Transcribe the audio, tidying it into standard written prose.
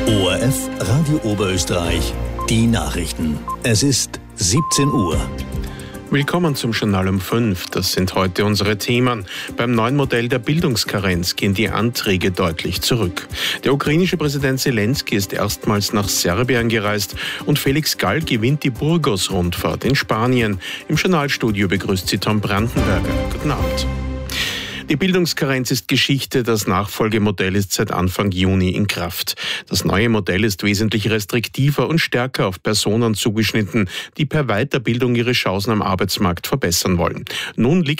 ORF Radio Oberösterreich, die Nachrichten. Es ist 17 Uhr. Willkommen zum Journal um 5. Das sind heute unsere Themen. Beim neuen Modell der Bildungskarenz gehen die Anträge deutlich zurück. Der ukrainische Präsident Zelensky ist erstmals nach Serbien gereist und Felix Gall gewinnt die Burgos-Rundfahrt in Spanien. Im Journalstudio begrüßt sie Tom Brandenberger. Guten Abend. Die Bildungskarenz ist Geschichte, das Nachfolgemodell ist seit Anfang Juni in Kraft. Das neue Modell ist wesentlich restriktiver und stärker auf Personen zugeschnitten, die per Weiterbildung ihre Chancen am Arbeitsmarkt verbessern wollen. Nun liegt